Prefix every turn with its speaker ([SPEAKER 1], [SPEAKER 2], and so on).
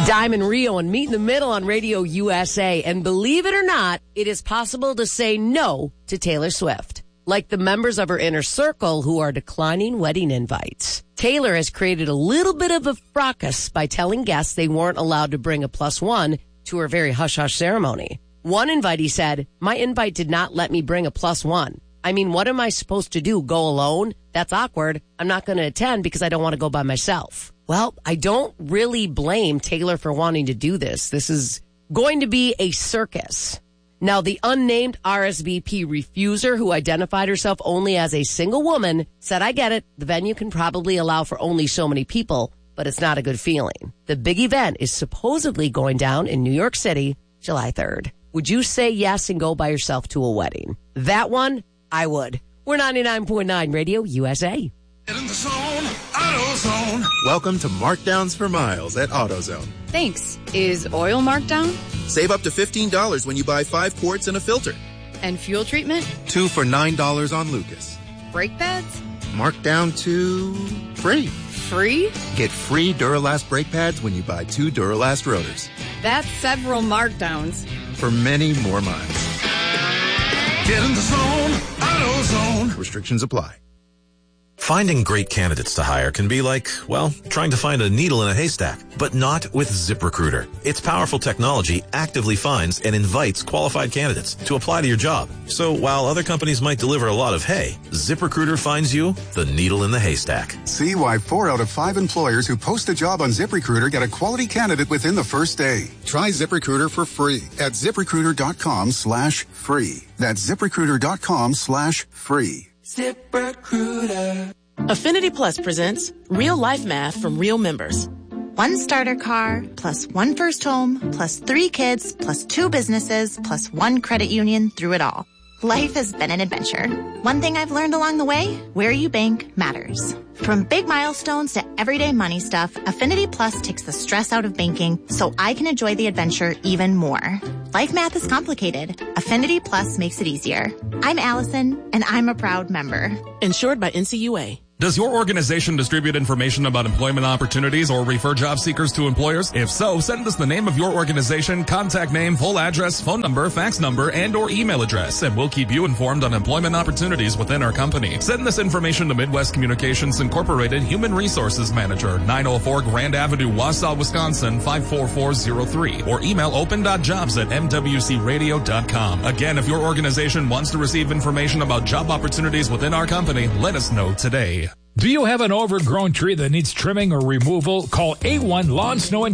[SPEAKER 1] Diamond Rio and Meet in the Middle on Radio USA. And believe it or not, it is possible to say no to Taylor Swift. Like the members of her inner circle who are declining wedding invites. Taylor has created a little bit of a fracas by telling guests they weren't allowed to bring a +1 to her very hush-hush ceremony. One invitee said, "My invite did not let me bring a +1. I mean, what am I supposed to do? Go alone? That's awkward. I'm not going to attend because I don't want to go by myself." Well, I don't really blame Taylor for wanting to do this. This is going to be a circus. Now, the unnamed RSVP refuser, who identified herself only as a single woman, said, "I get it. The venue can probably allow for only so many people, but it's not a good feeling." The big event is supposedly going down in New York City, July 3rd. Would you say yes and go by yourself to a wedding? That one, I would. We're 99.9 Radio USA.
[SPEAKER 2] Get in the zone, AutoZone.
[SPEAKER 3] Welcome to Markdowns for Miles at AutoZone.
[SPEAKER 4] Thanks. Is oil marked down?
[SPEAKER 3] Save up to $15 when you buy 5 quarts and a filter.
[SPEAKER 4] And fuel treatment?
[SPEAKER 3] 2 for $9 on Lucas.
[SPEAKER 4] Brake pads?
[SPEAKER 3] Marked down to free.
[SPEAKER 4] Free?
[SPEAKER 3] Get free Duralast brake pads when you buy 2 Duralast rotors.
[SPEAKER 4] That's several markdowns.
[SPEAKER 3] For many more miles.
[SPEAKER 2] Get in the zone, AutoZone.
[SPEAKER 3] Restrictions apply.
[SPEAKER 5] Finding great candidates to hire can be like, well, trying to find a needle in a haystack, but not with ZipRecruiter. Its powerful technology actively finds and invites qualified candidates to apply to your job. So while other companies might deliver a lot of hay, ZipRecruiter finds you the needle in the haystack.
[SPEAKER 6] See why 4 out of 5 employers who post a job on ZipRecruiter get a quality candidate within the first day. Try ZipRecruiter for free at ZipRecruiter.com/free. That's ZipRecruiter.com/free.
[SPEAKER 2] ZipRecruiter.
[SPEAKER 7] Affinity Plus presents Real Life Math from real members.
[SPEAKER 8] 1 starter car, plus 1 first home, plus 3 kids, plus 2 businesses, plus 1 credit union through it all. Life has been an adventure. One thing I've learned along the way, where you bank matters. From big milestones to everyday money stuff, Affinity Plus takes the stress out of banking so I can enjoy the adventure even more. Life math is complicated. Affinity Plus makes it easier. I'm Allison, and I'm a proud member.
[SPEAKER 7] Insured by NCUA.
[SPEAKER 9] Does your organization distribute information about employment opportunities or refer job seekers to employers? If so, send us the name of your organization, contact name, full address, phone number, fax number, and or email address, and we'll keep you informed on employment opportunities within our company. Send this information to Midwest Communications Incorporated Human Resources Manager, 904 Grand Avenue, Wausau, Wisconsin, 54403, or email open.jobs@mwcradio.com. Again, if your organization wants to receive information about job opportunities within our company, let us know today.
[SPEAKER 10] Do you have an overgrown tree that needs trimming or removal? Call A1 Lawn, Snow, and